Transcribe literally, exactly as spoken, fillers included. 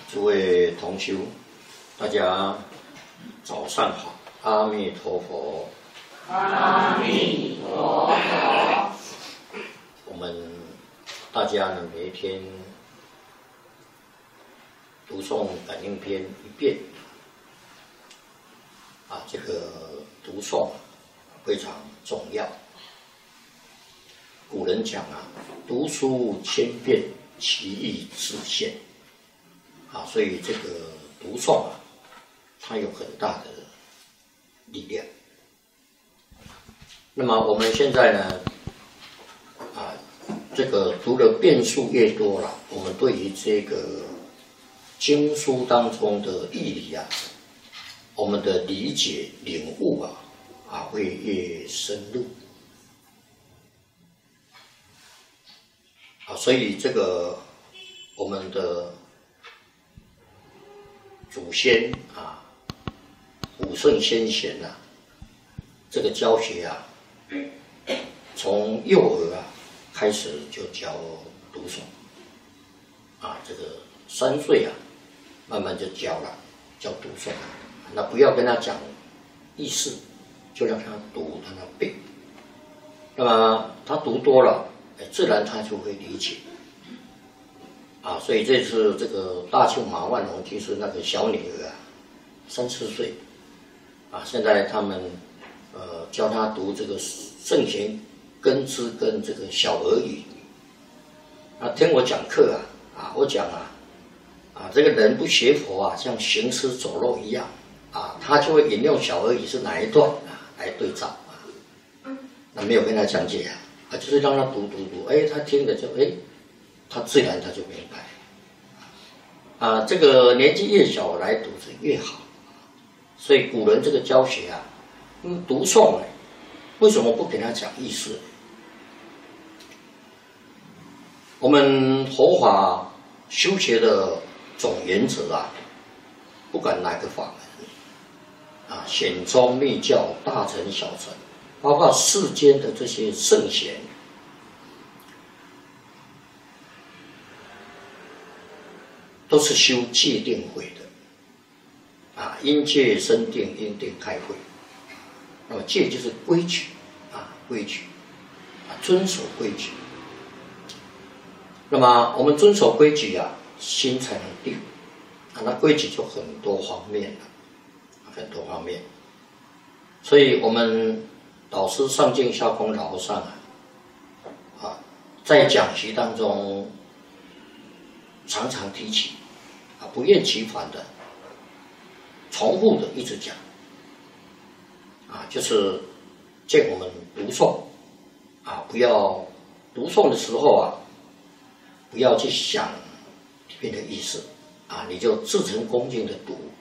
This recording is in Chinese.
诸位同修，大家早上好，阿弥陀佛。 阿弥陀佛。 我们大家呢，每一天读诵感应篇一遍，啊，这个读诵非常重要。古人讲啊，读书千遍，其义自现。啊，所以这个读诵啊，它有很大的力量。那么我们现在呢，啊，这个读的遍数越多了，我们对于这个经书当中的义理啊，我们的理解领悟啊，啊会越深入。啊，所以这个我们的祖先啊，古圣先贤啊，这个教学啊，从幼儿啊开始就教读诵，啊，这个三岁啊，慢慢就教了，教读诵。那不要跟他讲意思，就让他读，让他背。那么他读多了，哎，自然他就会理解。啊，所以这次这个大庆马万龙，其实那个小女儿啊，三四岁，啊，现在他们呃教她读这个圣贤根知跟这个小儿语。啊，听我讲课啊，啊，我讲啊，啊，这个人不学佛啊，像行尸走肉一样，啊，他就会引用小儿语是哪一段啊来对照啊，那没有跟他讲解啊，啊，就是让他读读读，哎，他听了就哎。他自然他就明白，啊，这个年纪越小来读是越好，所以古人这个教学啊，嗯，读诵呢，为什么不给他讲意思？我们佛法修学的总原则啊，不管哪个法门，啊，显宗密教、大乘小乘，包括世间的这些圣贤。都是修戒定慧的，啊，因戒生定，因定开慧。那么戒就是规矩，啊，规矩，啊，遵守规矩。那么我们遵守规矩啊，心才能定，啊，那规矩就很多方面了，很多方面。所以我们导师上净下空老和尚啊，啊，在讲习当中常常提起。啊，不厌其烦的、重复的一直讲，啊，就是见我们读诵，啊，不要读诵的时候啊，不要去想里面的意思，啊，你就自诚恭敬的读，